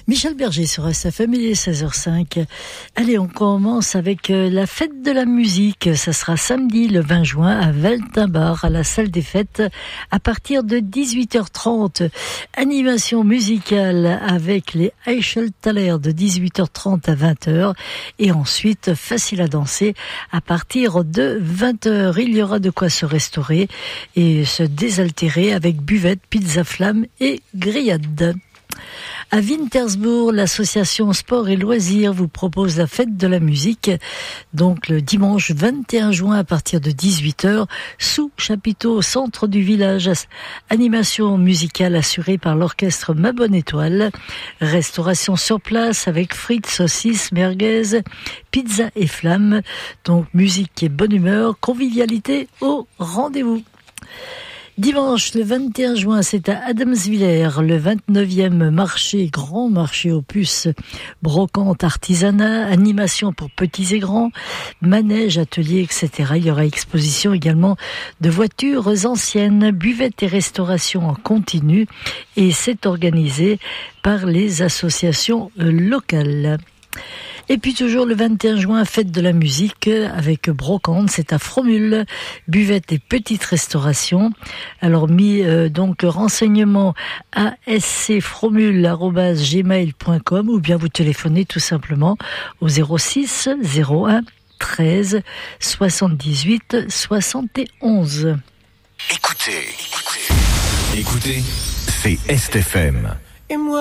Michel Berger sur SFM, il est 16h05. Allez, on commence avec la fête de la musique. Ça sera samedi le 20 juin à Weltenbach, à la salle des fêtes, à partir de 18h30. Animation musicale avec les Eichelthaler de 18h30 à 20h. Et ensuite, facile à danser à partir de 20h. Il y aura de quoi se restaurer et se désaltérer avec buvette, pizza flamme et grillade. À Wintersbourg, l'association Sport et Loisirs vous propose la fête de la musique, donc le dimanche 21 juin à partir de 18h, sous chapiteau au centre du village. Animation musicale assurée par l'orchestre Ma Bonne Étoile. Restauration sur place avec frites, saucisses, merguez, pizza et flammes. Donc musique et bonne humeur, convivialité au rendez-vous. Dimanche, le 21 juin, c'est à Adamswiller, le 29e marché, grand marché aux puces, brocante, artisanat, animation pour petits et grands, manège, atelier, etc. Il y aura exposition également de voitures anciennes, buvette et restauration en continu, et c'est organisé par les associations locales. Et puis toujours le 21 juin, fête de la musique avec brocante, c'est à Fromule, buvette et petite restauration. Alors donc renseignements à scfromule@gmail.com ou bien vous téléphonez tout simplement au 06 01 13 78 71. Écoutez, c'est SFM. Et moi